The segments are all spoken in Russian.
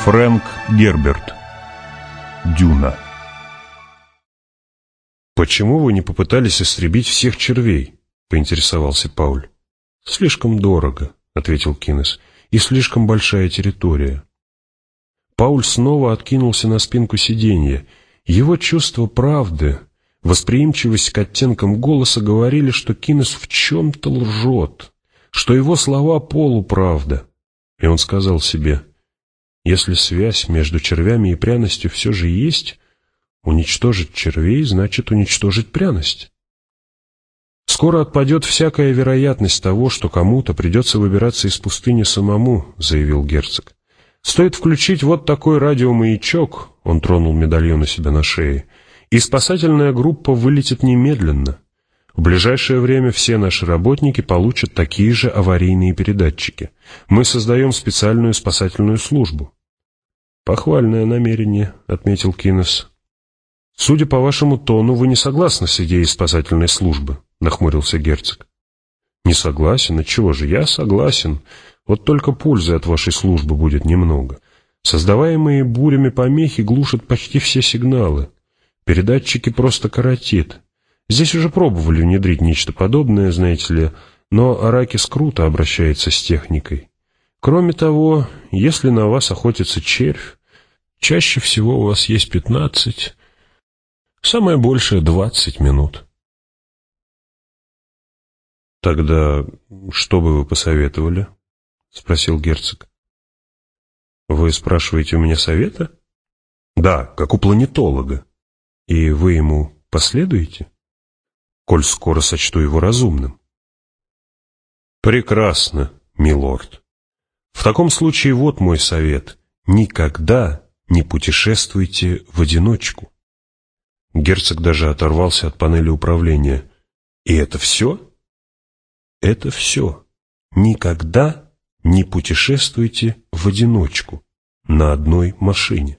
Фрэнк Герберт. Дюна. «Почему вы не попытались истребить всех червей?» — поинтересовался Пауль. «Слишком дорого», — ответил Кинес, — «и слишком большая территория». Пауль снова откинулся на спинку сиденья. Его чувство правды, восприимчивость к оттенкам голоса говорили, что Кинес в чем-то лжет, что его слова полуправда. И он сказал себе: если связь между червями и пряностью все же есть, уничтожить червей значит уничтожить пряность. «Скоро отпадет всякая вероятность того, что кому-то придется выбираться из пустыни самому», — заявил герцог. «Стоит включить вот такой радиомаячок», — он тронул медальон у себя на шее, «и спасательная группа вылетит немедленно. В ближайшее время все наши работники получат такие же аварийные передатчики. Мы создаем специальную спасательную службу». «Похвальное намерение», — отметил Кинес. «Судя по вашему тону, вы не согласны с идеей спасательной службы», — нахмурился герцог. «Не согласен? Отчего же? Я согласен. Вот только пользы от вашей службы будет немного. Создаваемые бурями помехи глушат почти все сигналы. Передатчики просто коротит. Здесь уже пробовали внедрить нечто подобное, знаете ли, но Аракис круто обращается с техникой. Кроме того, если на вас охотится червь, чаще всего у вас есть 15, самое большее 20 минут». «Тогда что бы вы посоветовали?» — спросил герцог. «Вы спрашиваете у меня совета?» «Да, как у планетолога. И вы ему последуете, коль скоро сочту его разумным?» «Прекрасно, милорд. В таком случае вот мой совет. Никогда не путешествуйте в одиночку». Герцог даже оторвался от панели управления. «И это все?» «Это все. Никогда не путешествуйте в одиночку на одной машине».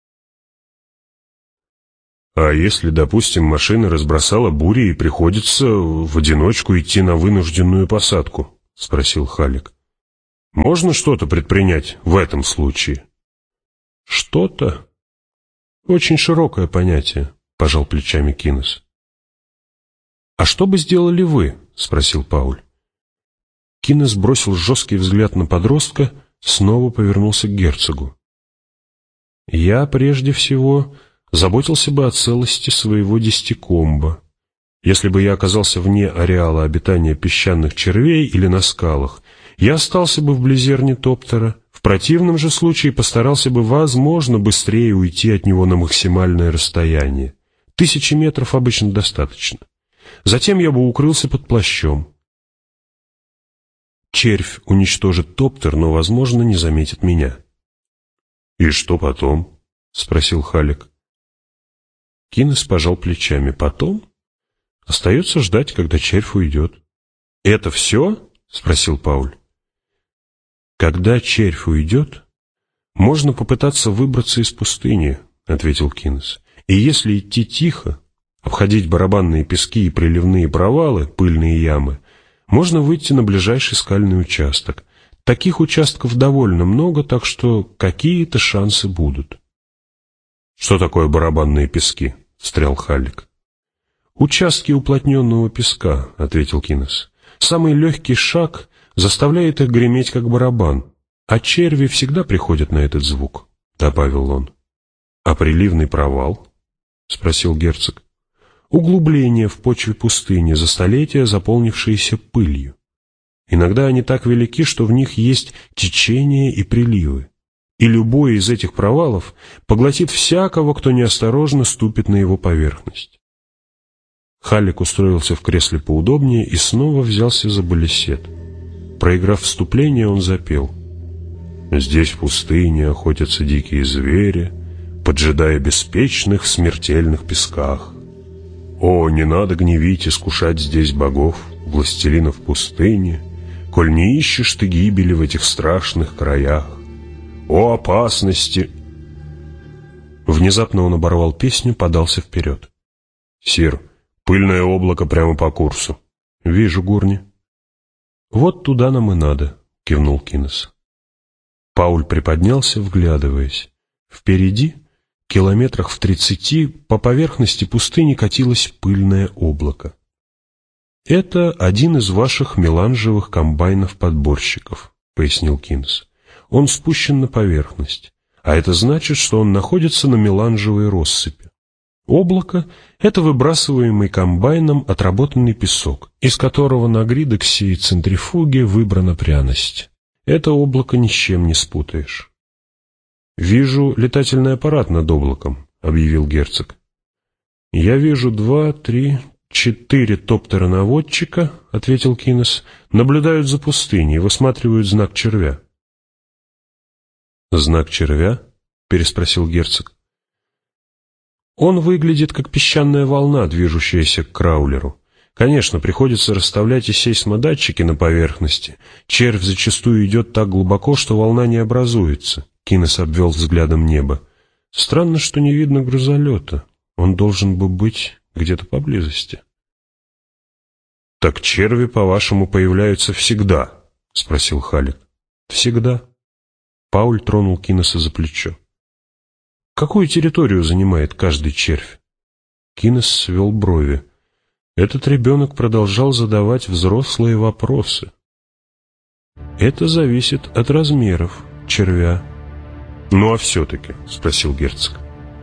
«А если, допустим, машина разбросала бури и приходится в одиночку идти на вынужденную посадку?» — спросил Халлек. «Можно что-то предпринять в этом случае?» «Что-то? Очень широкое понятие», — пожал плечами Кинес. «А что бы сделали вы?» — спросил Пауль. Кинес бросил жесткий взгляд на подростка, снова повернулся к герцогу. «Я прежде всего заботился бы о целости своего десятикомба. Если бы я оказался вне ареала обитания песчаных червей или на скалах, я остался бы вблизи орнитоптера. В противном же случае постарался бы, возможно, быстрее уйти от него на максимальное расстояние. 1000 метров обычно достаточно. Затем я бы укрылся под плащом. Червь уничтожит топтер, но, возможно, не заметит меня». «И что потом?» — спросил Халлек. Кинес пожал плечами. «Потом остается ждать, когда червь уйдет». «Это все?» — спросил Пауль. «Когда червь уйдет, можно попытаться выбраться из пустыни», — ответил Кинес. «И если идти тихо, обходить барабанные пески и приливные провалы, пыльные ямы, можно выйти на ближайший скальный участок. Таких участков довольно много, так что какие-то шансы будут». «Что такое барабанные пески?» — встрял Халлек. «Участки уплотненного песка», — ответил Кинес. «Самый легкий шаг заставляет их греметь, как барабан, а черви всегда приходят на этот звук», — добавил он. «А приливный провал?» — спросил герцог. «Углубления в почве пустыни, за столетия заполнившиеся пылью. Иногда они так велики, что в них есть течения и приливы, и любой из этих провалов поглотит всякого, кто неосторожно ступит на его поверхность». Халлек устроился в кресле поудобнее и снова взялся за балесет. Проиграв вступление, он запел: «Здесь в пустыне охотятся дикие звери, поджидая беспечных в смертельных песках. О, не надо гневить, искушать здесь богов, властелинов пустыни, коль не ищешь ты гибели в этих страшных краях. О, опасности!» Внезапно он оборвал песню, подался вперед. «Сир, пыльное облако прямо по курсу». «Вижу, Гурни». «Вот туда нам и надо», — кивнул Кинес. Пауль приподнялся, вглядываясь. Впереди, километрах в 30, по поверхности пустыни катилось пыльное облако. «Это один из ваших меланжевых комбайнов-подборщиков», — пояснил Кинес. «Он спущен на поверхность, а это значит, что он находится на меланжевой россыпи. Облако — это выбрасываемый комбайном отработанный песок, из которого на гридексе и центрифуге выбрана пряность. Это облако ни с чем не спутаешь». «Вижу летательный аппарат над облаком», — объявил герцог. «Я вижу 2, 3, 4 топтера-наводчика», — ответил Кинес, — «наблюдают за пустыней, высматривают знак червя». «Знак червя?» — переспросил герцог. «Он выглядит как песчаная волна, движущаяся к краулеру. Конечно, приходится расставлять и сейсмодатчики на поверхности. Червь зачастую идет так глубоко, что волна не образуется». Кинес обвел взглядом небо. «Странно, что не видно грузолета. Он должен бы быть где-то поблизости». «Так черви, по-вашему, появляются всегда?» — спросил Халлек. «Всегда». Пауль тронул Кинеса за плечо. «Какую территорию занимает каждый червь?» Кинес свел брови. Этот ребенок продолжал задавать взрослые вопросы. «Это зависит от размеров червя». «Ну а все-таки?» — спросил герцог.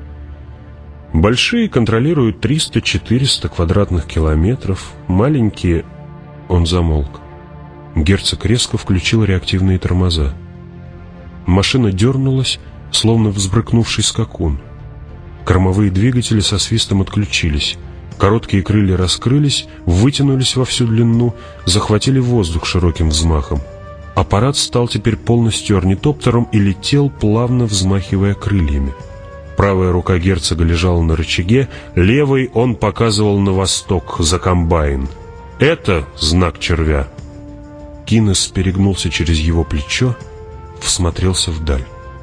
«Большие контролируют 300-400 квадратных километров, маленькие...» Он замолк. Герцог резко включил реактивные тормоза. Машина дернулась, словно взбрыкнувший скакун. Кормовые двигатели со свистом отключились. Короткие крылья раскрылись, вытянулись во всю длину, захватили воздух широким взмахом. Аппарат стал теперь полностью орнитоптером и летел, плавно взмахивая крыльями. Правая рука герцога лежала на рычаге, левой он показывал на восток, за комбайн. «Это знак червя». Кинес перегнулся через его плечо, всмотрелся вдаль.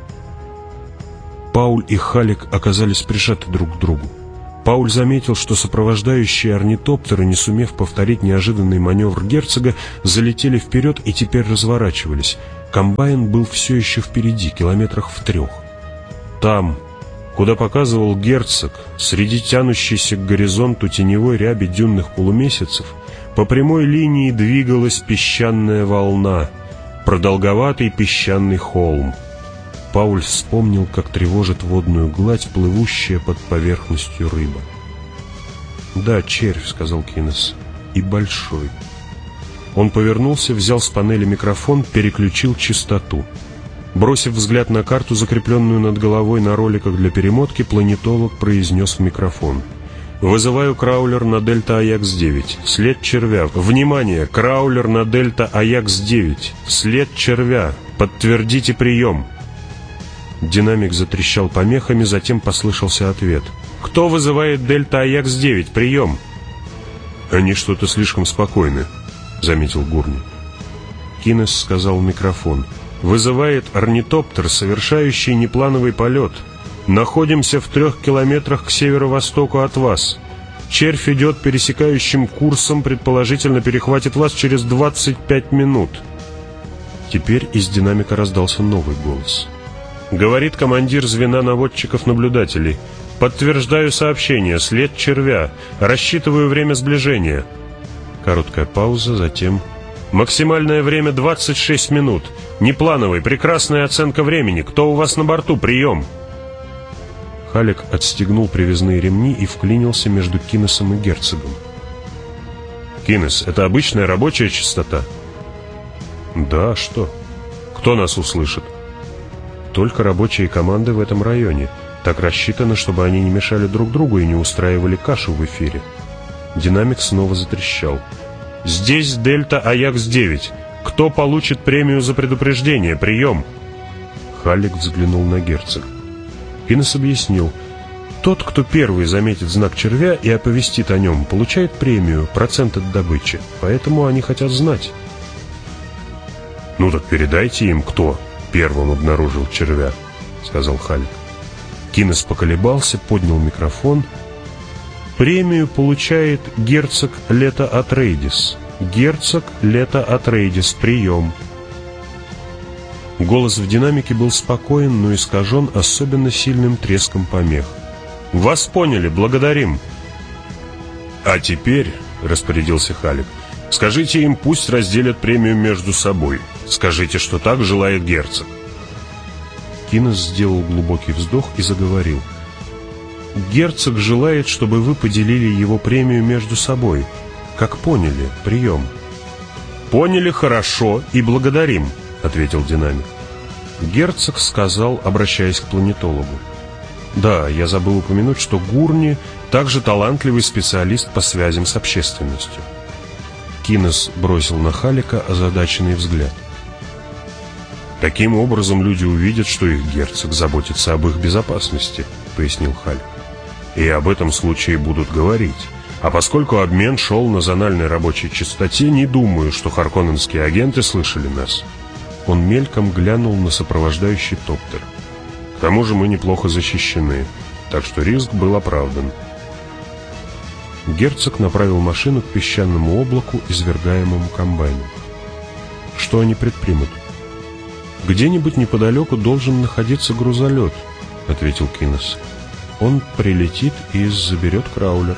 Пауль и Халлек оказались прижаты друг к другу. Пауль заметил, что сопровождающие орнитоптеры, не сумев повторить неожиданный маневр герцога, залетели вперед и теперь разворачивались. Комбайн был все еще впереди, километрах в 3. Там, куда показывал герцог, среди тянущейся к горизонту теневой ряби дюнных полумесяцев, по прямой линии двигалась песчаная волна, продолговатый песчаный холм. Пауль вспомнил, как тревожит водную гладь, плывущая под поверхностью рыба. «Да, червь», — сказал Кинес, — «и большой». Он повернулся, взял с панели микрофон, переключил частоту. Бросив взгляд на карту, закрепленную над головой на роликах для перемотки, планетолог произнес в микрофон: «Вызываю краулер на Дельта Аякс-9. След червя. Внимание! Краулер на Дельта Аякс-9. След червя. Подтвердите прием». Динамик затрещал помехами, затем послышался ответ: «Кто вызывает Дельта Аякс-9? Прием!» «Они что-то слишком спокойны», — заметил Гурни. Кинес сказал в микрофон: «Вызывает орнитоптер, совершающий неплановый полет. Находимся в 3 километрах к северо-востоку от вас. Червь идет пересекающим курсом, предположительно перехватит вас через 25 минут». Теперь из динамика раздался новый голос. «Говорит командир звена наводчиков-наблюдателей. Подтверждаю сообщение. След червя. Рассчитываю время сближения». Короткая пауза, затем: «Максимальное время 26 минут. Неплановый, прекрасная оценка времени. Кто у вас на борту? Прием!» Халлек отстегнул привязные ремни и вклинился между Кинесом и герцогом. «Кинес, это обычная рабочая частота?» «Да, что? Кто нас услышит?» «Только рабочие команды в этом районе. Так рассчитано, чтобы они не мешали друг другу и не устраивали кашу в эфире». Динамик снова затрещал. «Здесь Дельта Аякс-9. Кто получит премию за предупреждение? Прием!» Халлек взглянул на герцога. Кинес объяснил: «Тот, кто первый заметит знак червя и оповестит о нем, получает премию, процент от добычи. Поэтому они хотят знать». «Ну так передайте им, кто первым обнаружил червя», — сказал Халлек. Кинес поколебался, поднял микрофон. «Премию получает герцог Лето Атрейдис. Герцог Лето Атрейдис, прием». Голос в динамике был спокоен, но искажен особенно сильным треском помех. «Вас поняли, благодарим!» «А теперь», — распорядился Халлек, — «скажите им, пусть разделят премию между собой. Скажите, что так желает герцог». Кинес сделал глубокий вздох и заговорил. «Герцог желает, чтобы вы поделили его премию между собой. Как поняли, прием». «Поняли хорошо и благодарим», — ответил динамик. Герцог сказал, обращаясь к планетологу. «Да, я забыл упомянуть, что Гурни также талантливый специалист по связям с общественностью». Кинес бросил на Халлека озадаченный взгляд. «Таким образом люди увидят, что их герцог заботится об их безопасности», — пояснил Халлек. «И об этом случае будут говорить. А поскольку обмен шел на зональной рабочей частоте, не думаю, что харконненские агенты слышали нас». Он мельком глянул на сопровождающий топтер. «К тому же мы неплохо защищены, так что риск был оправдан». Герцог направил машину к песчаному облаку, извергаемому комбайном. «Что они предпримут?» «Где-нибудь неподалеку должен находиться грузолет», — ответил Кинес. «Он прилетит и заберет краулер».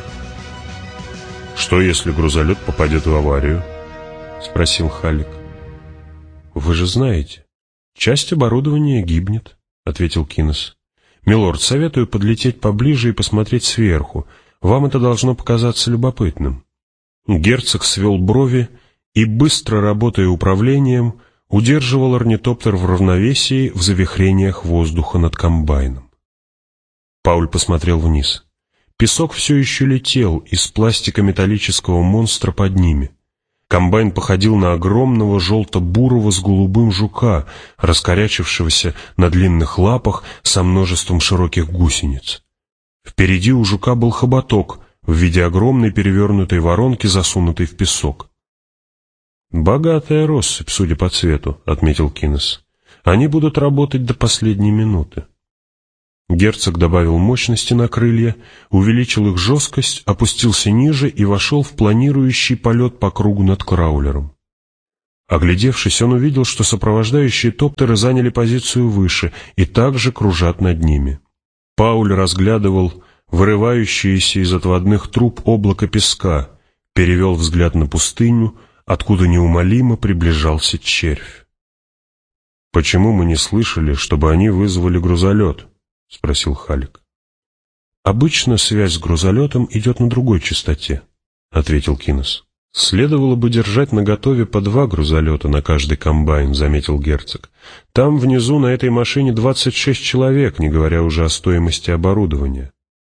«Что, если грузолет попадет в аварию?» — спросил Халлек. «Вы же знаете, часть оборудования гибнет», — ответил Кинес. «Милорд, советую подлететь поближе и посмотреть сверху. Вам это должно показаться любопытным». Герцог свел брови и, быстро работая управлением, удерживал орнитоптер в равновесии в завихрениях воздуха над комбайном. Пауль посмотрел вниз. Песок все еще летел из пластика металлического монстра под ними. Комбайн походил на огромного желто-бурого с голубым жука, раскорячившегося на длинных лапах со множеством широких гусениц. Впереди у жука был хоботок в виде огромной перевернутой воронки, засунутой в песок. «Богатая россыпь, судя по цвету», — отметил Кинес. «Они будут работать до последней минуты». Герцог добавил мощности на крылья, увеличил их жесткость, опустился ниже и вошел в планирующий полет по кругу над краулером. Оглядевшись, он увидел, что сопровождающие топтеры заняли позицию выше и также кружат над ними. Пауль разглядывал вырывающееся из отводных труб облако песка, перевел взгляд на пустыню, откуда неумолимо приближался червь. «Почему мы не слышали, чтобы они вызвали грузолет?» — спросил Халлек. «Обычно связь с грузолетом идет на другой частоте», — ответил Кинес. «Следовало бы держать наготове по 2 грузолета на каждый комбайн», — заметил герцог. «Там внизу на этой машине 26 человек, не говоря уже о стоимости оборудования».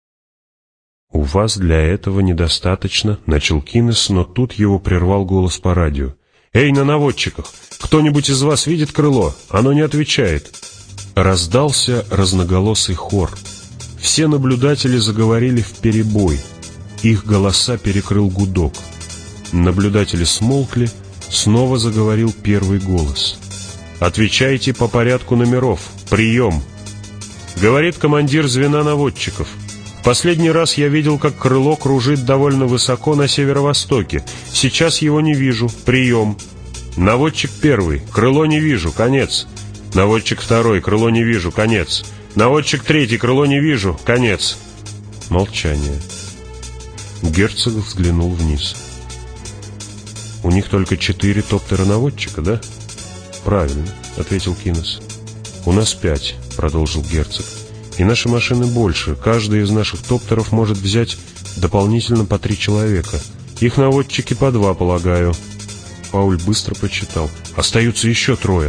«У вас для этого недостаточно», — начал Кинес, но тут его прервал голос по радио. «Эй, на наводчиках! Кто-нибудь из вас видит крыло? Оно не отвечает». Раздался разноголосый хор. Все наблюдатели заговорили вперебой. Их голоса перекрыл гудок. Наблюдатели смолкли, снова заговорил первый голос. «Отвечайте по порядку номеров. Прием!» Говорит командир звена наводчиков. «Последний раз я видел, как крыло кружит довольно высоко на северо-востоке. Сейчас его не вижу. Прием!» Наводчик первый. «Крыло не вижу. Конец!» Наводчик второй, крыло не вижу, конец. Наводчик третий, крыло не вижу, конец. Молчание. Герцог взглянул вниз. «У них только 4 топтера-наводчика, да?» «Правильно», — ответил Кинес. «У нас 5», — продолжил герцог. «И наши машины больше. Каждый из наших топтеров может взять дополнительно по 3 человека. Их наводчики по 2, полагаю». Пауль быстро почитал. «Остаются еще 3».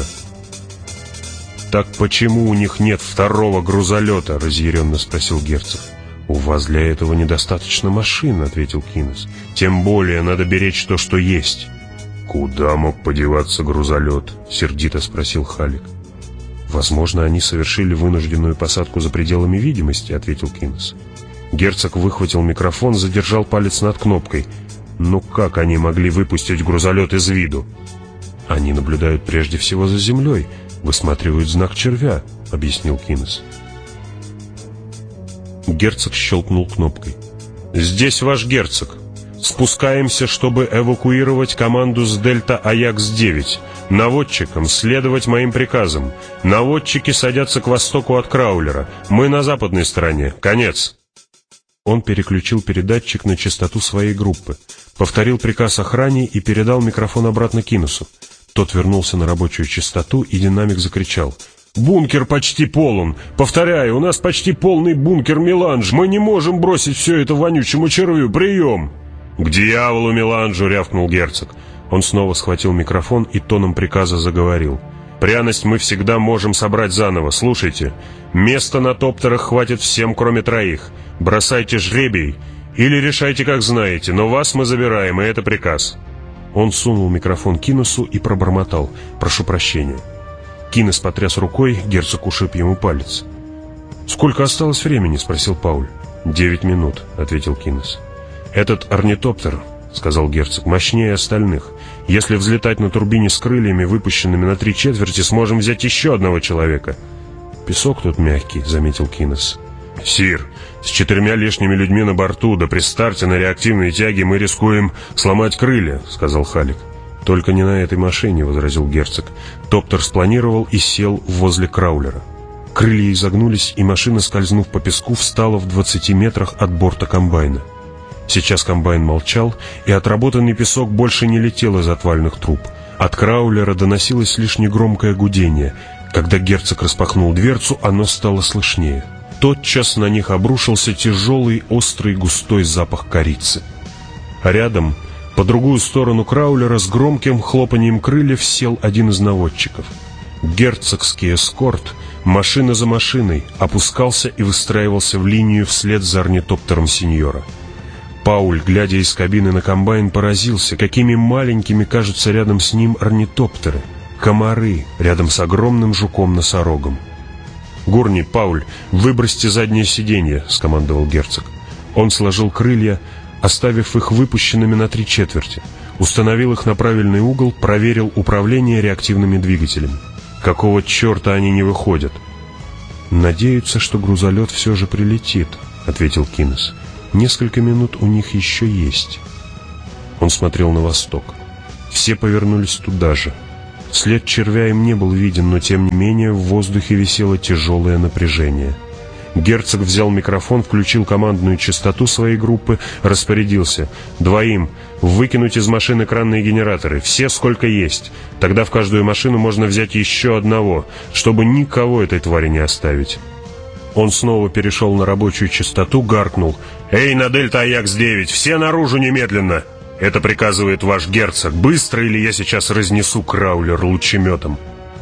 «Так почему у них нет 2-го грузолета?» — разъяренно спросил герцог. «У вас для этого недостаточно машин», — ответил Кинес. «Тем более надо беречь то, что есть». «Куда мог подеваться грузолет?» — сердито спросил Халлек. «Возможно, они совершили вынужденную посадку за пределами видимости», — ответил Кинес. Герцог выхватил микрофон, задержал палец над кнопкой. «Ну как они могли выпустить грузолет из виду?» «Они наблюдают прежде всего за землей. Высматривают знак червя», — объяснил Кинес. Герцог щелкнул кнопкой. «Здесь ваш герцог. Спускаемся, чтобы эвакуировать команду с Дельта Аякс-9. Наводчикам следовать моим приказам. Наводчики садятся к востоку от краулера. Мы на западной стороне. Конец». Он переключил передатчик на частоту своей группы, повторил приказ охране и передал микрофон обратно Кинусу. Тот вернулся на рабочую частоту, и динамик закричал: «Бункер почти полон! Повторяю, у нас почти полный бункер Меланж! Мы не можем бросить все это вонючему червю! Прием!» «К дьяволу Меланжу!» — рявкнул герцог. Он снова схватил микрофон и тоном приказа заговорил: «Пряность мы всегда можем собрать заново. Слушайте, места на топтерах хватит всем, кроме троих. Бросайте жребий или решайте, как знаете, но вас мы забираем, и это приказ». Он сунул микрофон Кинусу и пробормотал: «Прошу прощения». Кинес потряс рукой, герцог ушиб ему палец. «Сколько осталось времени?» — спросил Пауль. 9 минут», — ответил Кинес. «Этот орнитоптер, — сказал герцог, — мощнее остальных. Если взлетать на турбине с крыльями, выпущенными на 3/4, сможем взять еще одного человека». «Песок тут мягкий», — заметил Кинес. «Сир, с 4 лишними людьми на борту, да при старте на реактивной тяге мы рискуем сломать крылья», — сказал Халлек. «Только не на этой машине», — возразил герцог. Топтер спланировал и сел возле краулера. Крылья изогнулись, и машина, скользнув по песку, встала в 20 метрах от борта комбайна. Сейчас комбайн молчал, и отработанный песок больше не летел из отвальных труб. От краулера доносилось лишь негромкое гудение. Когда герцог распахнул дверцу, оно стало слышнее. Тотчас на них обрушился тяжелый, острый, густой запах корицы. А рядом, по другую сторону краулера, с громким хлопанием крыльев сел один из наводчиков. Герцогский эскорт, машина за машиной, опускался и выстраивался в линию вслед за орнитоптером сеньора. Пауль, глядя из кабины на комбайн, поразился, какими маленькими кажутся рядом с ним орнитоптеры, комары рядом с огромным жуком-носорогом. «Гурни, Пауль, выбросьте заднее сиденье», — скомандовал герцог. Он сложил крылья, оставив их выпущенными на 3/4, установил их на правильный угол, проверил управление реактивными двигателями. Какого черта они не выходят? «Надеются, что грузолет все же прилетит», — ответил Кинес. «Несколько минут у них еще есть». Он смотрел на восток. Все повернулись туда же. След червя им не был виден, но тем не менее в воздухе висело тяжелое напряжение. Герцог взял микрофон, включил командную частоту своей группы, распорядился: «Двоим выкинуть из машин экранные генераторы, все сколько есть. Тогда в каждую машину можно взять еще одного, чтобы никого этой твари не оставить». Он снова перешел на рабочую частоту, гаркнул: «Эй, на Дельта Аякс-9, все наружу немедленно! Это приказывает ваш герцог. Быстро, или я сейчас разнесу краулер лучеметом».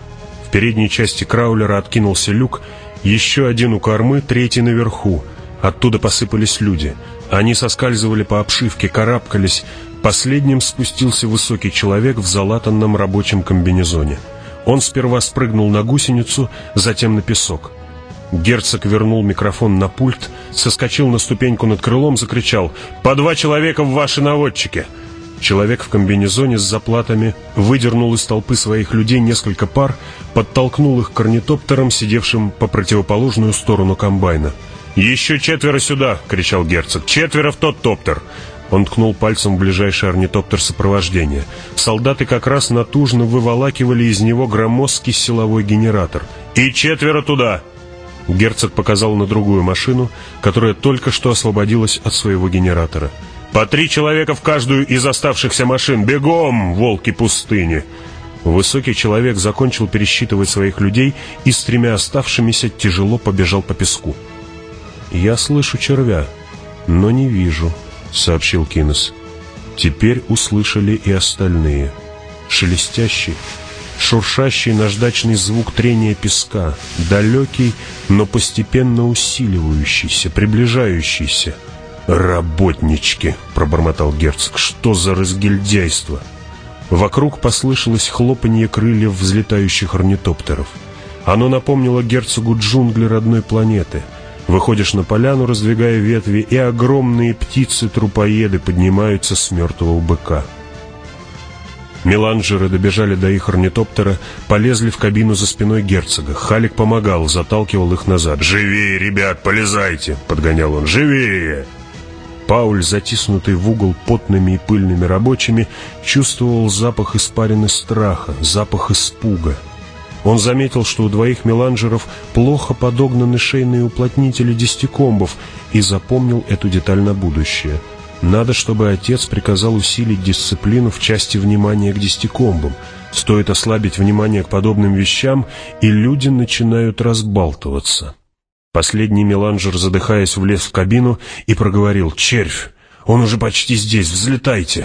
В передней части краулера откинулся люк, еще один у кормы, третий наверху. Оттуда посыпались люди. Они соскальзывали по обшивке, карабкались. Последним спустился высокий человек в залатанном рабочем комбинезоне. Он сперва спрыгнул на гусеницу, затем на песок. Герцог вернул микрофон на пульт, соскочил на ступеньку над крылом, закричал: «По 2 человека в ваши наводчики!» Человек в комбинезоне с заплатами выдернул из толпы своих людей несколько пар, подтолкнул их к орнитоптерам, сидевшим по противоположную сторону комбайна. «Еще 4 сюда!» — кричал герцог. «4 в тот топтер!» Он ткнул пальцем в ближайший орнитоптер сопровождения. Солдаты как раз натужно выволакивали из него громоздкий силовой генератор. «И 4 туда!» Герцог показал на другую машину, которая только что освободилась от своего генератора. «По 3 человека в каждую из оставшихся машин! Бегом, волки пустыни!» Высокий человек закончил пересчитывать своих людей и с 3 оставшимися тяжело побежал по песку. «Я слышу червя, но не вижу», — сообщил Кинес. Теперь услышали и остальные. Шелестящий, шуршащий наждачный звук трения песка, далекий, но постепенно усиливающийся, приближающийся. «Работнички!» — пробормотал герцог. «Что за разгильдяйство!» Вокруг послышалось хлопанье крыльев взлетающих орнитоптеров. Оно напомнило герцогу джунгли родной планеты. Выходишь на поляну, раздвигая ветви, и огромные птицы-трупоеды поднимаются с мертвого быка. Меланжеры добежали до их орнитоптера, полезли в кабину за спиной герцога. Халлек помогал, заталкивал их назад. «Живее, ребят, полезайте!» — подгонял он. «Живее!» Пауль, затиснутый в угол потными и пыльными рабочими, чувствовал запах испарины страха, запах испуга. Он заметил, что у двоих меланжеров плохо подогнаны шейные уплотнители десятикомбов, и запомнил эту деталь на будущее. Надо, чтобы отец приказал усилить дисциплину в части внимания к десятикомбам. Стоит ослабить внимание к подобным вещам, и люди начинают разбалтываться. Последний меланжер, задыхаясь, влез в кабину и проговорил: «Червь! Он уже почти здесь! Взлетайте!»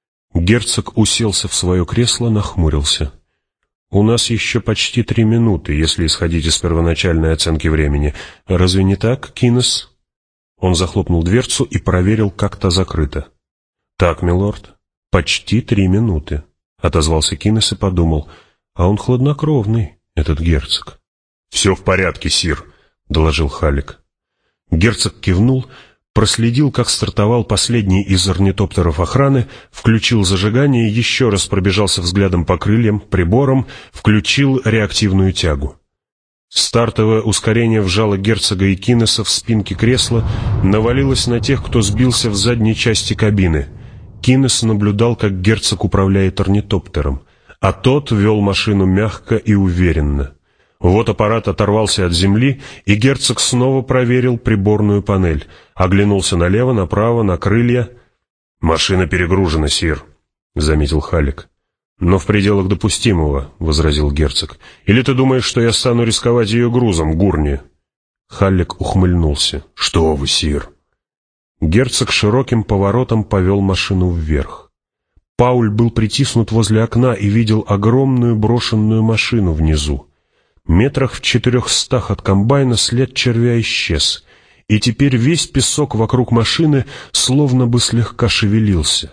Герцог уселся в свое кресло, нахмурился. «У нас еще почти 3 минуты, если исходить из первоначальной оценки времени. Разве не так, Кинес?» Он захлопнул дверцу и проверил, как та закрыта. «Так, милорд, почти 3 минуты», — отозвался Кинес и подумал: «а он хладнокровный, этот герцог». «Все в порядке, сир», — доложил Халлек. Герцог кивнул, проследил, как стартовал последний из орнитоптеров охраны, включил зажигание, еще раз пробежался взглядом по крыльям, приборам, включил реактивную тягу. Стартовое ускорение вжало герцога и Кинеса в спинки кресла, навалилось на тех, кто сбился в задней части кабины. Кинес наблюдал, как герцог управляет орнитоптером, а тот вел машину мягко и уверенно. Вот аппарат оторвался от земли, и герцог снова проверил приборную панель, оглянулся налево, направо, на крылья. «Машина перегружена, сир», — заметил Халлек. «Но в пределах допустимого», — возразил герцог. «Или ты думаешь, что я стану рисковать ее грузом, Гурни?» Халлек ухмыльнулся. «Что вы, сир?» Герцог широким поворотом повел машину вверх. Пауль был притиснут возле окна и видел огромную брошенную машину внизу. Метрах в 400 от комбайна след червя исчез, и теперь весь песок вокруг машины словно бы слегка шевелился.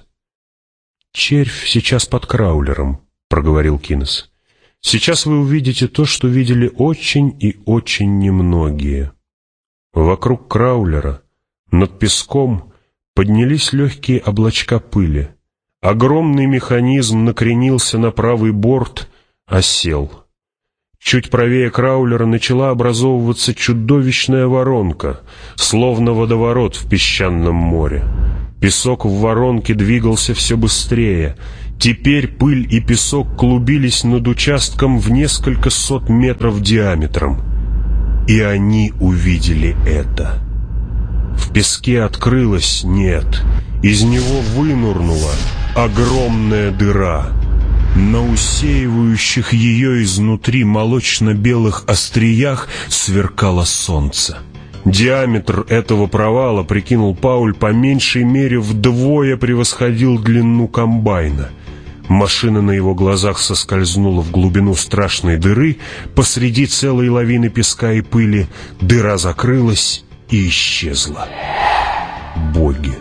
«Червь сейчас под краулером», — проговорил Кинес. «Сейчас вы увидите то, что видели очень и очень немногие». Вокруг краулера, над песком, поднялись легкие облачка пыли. Огромный механизм накренился на правый борт, осел. Чуть правее краулера начала образовываться чудовищная воронка, словно водоворот в песчаном море. Песок в воронке двигался все быстрее. Теперь пыль и песок клубились над участком в несколько сот метров диаметром. И они увидели это. В песке открылась, нет, из него вынурнула огромная дыра. На усеивающих ее изнутри молочно-белых остриях сверкало солнце. Диаметр этого провала, прикинул Пауль, по меньшей мере вдвое превосходил длину комбайна. Машина на его глазах соскользнула в глубину страшной дыры, посреди целой лавины песка и пыли. Дыра закрылась и исчезла. «Боги!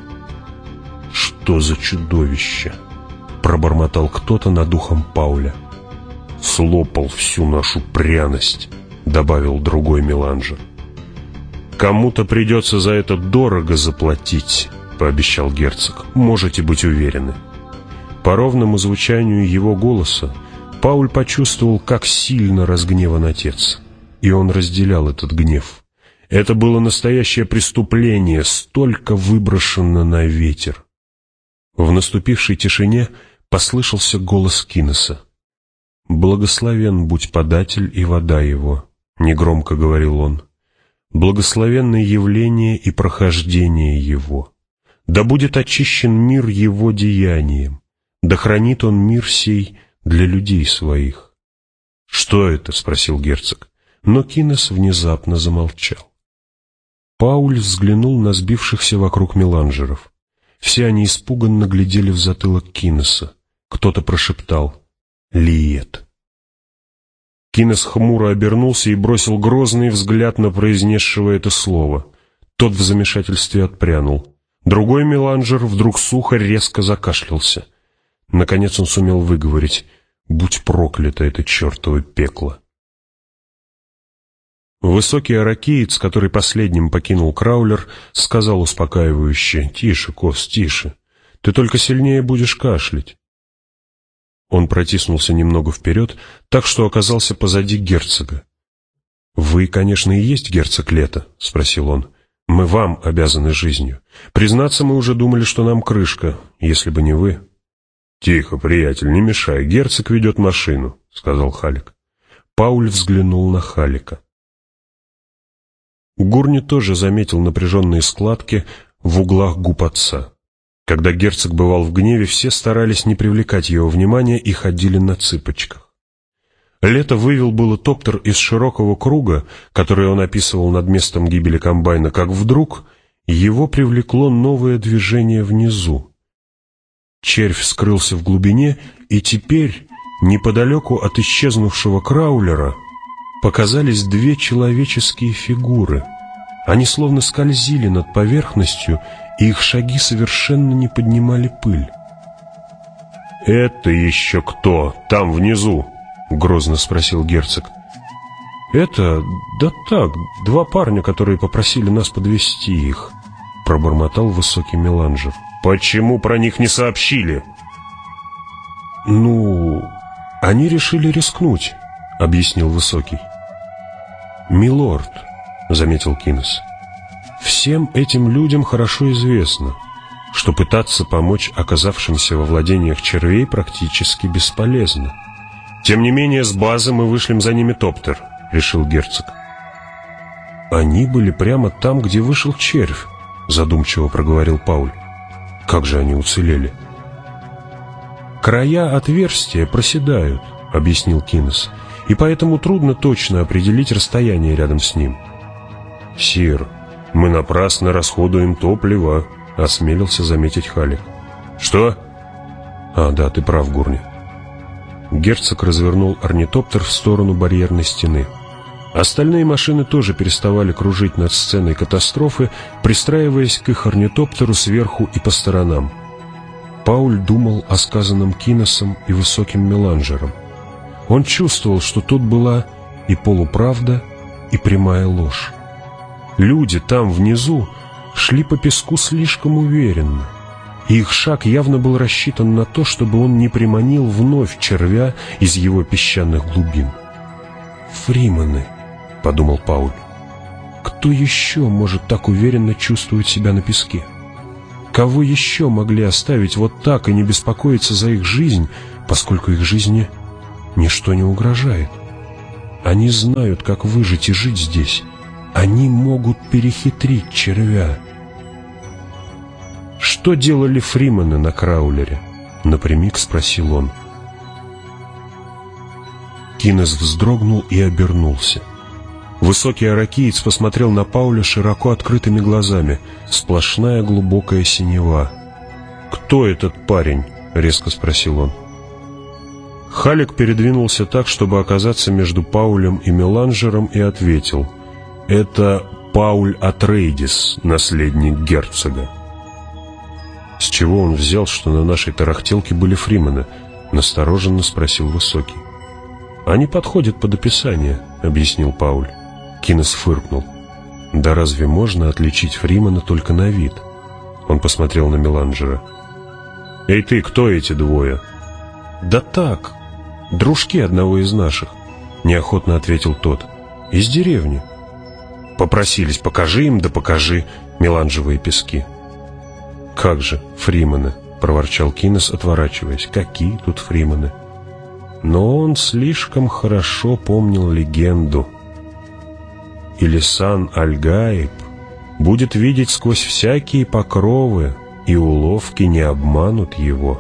Что за чудовище!» — пробормотал кто-то над ухом Пауля. «Слопал всю нашу пряность», — добавил другой меланжер. «Кому-то придется за это дорого заплатить», — пообещал герцог. «Можете быть уверены». По ровному звучанию его голоса Пауль почувствовал, как сильно разгневан отец, и он разделял этот гнев. Это было настоящее преступление, столько выброшено на ветер. В наступившей тишине послышался голос Кинеса. «Благословен будь податель и вода его», — негромко говорил он. «Благословенно явление и прохождение его. Да будет очищен мир его деянием, да хранит он мир сей для людей своих». «Что это?» — спросил герцог, но Кинес внезапно замолчал. Пауль взглянул на сбившихся вокруг меланжеров. Все они испуганно глядели в затылок Кинеса. Кто-то прошептал: «Лиет». Кинес хмуро обернулся и бросил грозный взгляд на произнесшего это слово. Тот в замешательстве отпрянул. Другой меланжер вдруг сухо резко закашлялся. Наконец он сумел выговорить: «Будь проклято это чертово пекло». Высокий аракеец, который последним покинул краулер, сказал успокаивающе: «Тише, Кос, тише. Ты только сильнее будешь кашлять». Он протиснулся немного вперед, так что оказался позади герцога. «Вы, конечно, и есть герцог Лето?» — спросил он. «Мы Мы вам обязаны жизнью. Признаться, мы уже думали, что нам крышка, если бы не вы». «Тихо, приятель, не мешай, герцог ведет машину», — сказал Халлек. Пауль взглянул на Халлека. Гурни тоже заметил напряженные складки в углах губ отца. Когда герцог бывал в гневе, все старались не привлекать его внимания и ходили на цыпочках. Лето вывел было Топтер из широкого круга, который он описывал над местом гибели комбайна, как вдруг его привлекло новое движение внизу. Червь скрылся в глубине, и теперь, неподалеку от исчезнувшего краулера, показались две человеческие фигуры. Они словно скользили над поверхностью, и их шаги совершенно не поднимали пыль. «Это еще кто там внизу?» — грозно спросил герцог. «Это... да так, два парня, которые попросили нас подвезти их», — пробормотал высокий Меланжер. «Почему про них не сообщили?» «Ну, они решили рискнуть», — объяснил высокий. «Милорд», — заметил Кинес, — «всем этим людям хорошо известно, что пытаться помочь оказавшимся во владениях червей практически бесполезно. Тем не менее, с базы мы вышлем за ними Топтер», — решил герцог. «Они были прямо там, где вышел червь», — задумчиво проговорил Пауль. «Как же они уцелели?» «Края отверстия проседают», — объяснил Кинес, «и поэтому трудно точно определить расстояние рядом с ним». «Сир, мы напрасно расходуем топливо», — осмелился заметить Халлек. «Что?» Да, ты прав, Гурни». Герцог развернул орнитоптер в сторону барьерной стены. Остальные машины тоже переставали кружить над сценой катастрофы, пристраиваясь к их орнитоптеру сверху и по сторонам. Пауль думал о сказанном Кинесом и высоким Меланжером. Он чувствовал, что тут была и полуправда, и прямая ложь. Люди там внизу шли по песку слишком уверенно, и их шаг явно был рассчитан на то, чтобы он не приманил вновь червя из его песчаных глубин. «Фримены», — подумал Пауль, — «кто еще может так уверенно чувствовать себя на песке? Кого еще могли оставить вот так и не беспокоиться за их жизнь, поскольку их жизни ничто не угрожает? Они знают, как выжить и жить здесь. Они могут перехитрить червя». «Что делали фримены на краулере?» — напрямик спросил он. Кинес вздрогнул и обернулся. Высокий аракиец посмотрел на Пауля широко открытыми глазами. Сплошная глубокая синева. «Кто этот парень?» — резко спросил он. Халлек передвинулся так, чтобы оказаться между Паулем и Меланжером, и ответил: «Это Пауль Атрейдис, наследник герцога». «С чего он взял, что на нашей тарахтелке были фримены?» — настороженно спросил Высокий. «Они подходят под описание», — объяснил Пауль. Кинес фыркнул. «Да разве можно отличить фримена только на вид?» Он посмотрел на Меланжера. «Эй ты, кто эти двое?» «Да так, дружки одного из наших», — неохотно ответил тот. «Из деревни». «Попросились, покажи им, да покажи меланжевые пески». «Как же, фримены», — проворчал Кинес, отворачиваясь. «Какие тут фримены?» Но он слишком хорошо помнил легенду. И Лисан Аль-Гаиб будет видеть сквозь всякие покровы, и уловки не обманут его.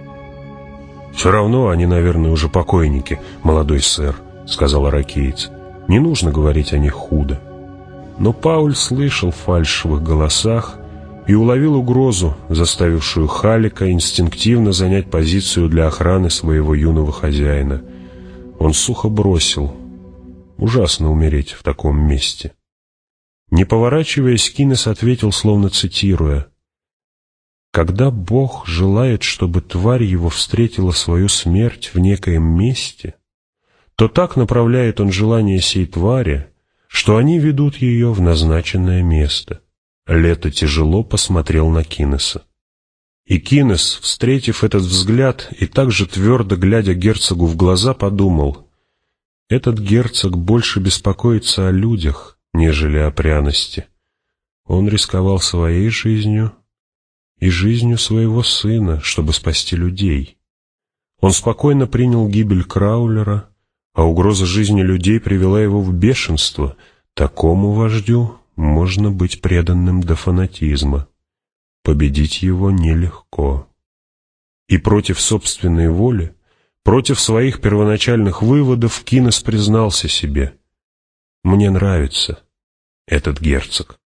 «Все равно они, наверное, уже покойники, молодой сэр», — сказал аракеец. «Не нужно говорить о них худо». Но Пауль слышал фальшь в их голосах и уловил угрозу, заставившую Халлека инстинктивно занять позицию для охраны своего юного хозяина. Он сухо бросил: «Ужасно умереть в таком месте». Не поворачиваясь, Кинес ответил, словно цитируя: «Когда Бог желает, чтобы тварь его встретила свою смерть в некоем месте, то так направляет он желание сей твари, что они ведут ее в назначенное место». Лето тяжело посмотрел на Кинеса. И Кинес, встретив этот взгляд и также твердо глядя герцогу в глаза, подумал: этот герцог больше беспокоится о людях, нежели о пряности. Он рисковал своей жизнью и жизнью своего сына, чтобы спасти людей. Он спокойно принял гибель Краулера, а угроза жизни людей привела его в бешенство. Такому вождю можно быть преданным до фанатизма. Победить его нелегко. И против собственной воли, против своих первоначальных выводов, Кинес признался себе: «Мне нравится этот герцог».